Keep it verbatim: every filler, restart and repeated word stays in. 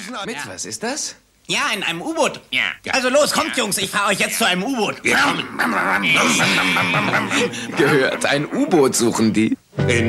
Mit ja. was ist das? Ja, in einem U-Boot. Ja. Also los, kommt, Jungs, ich fahre euch jetzt zu einem U-Boot. Gehört, ein U-Boot suchen die.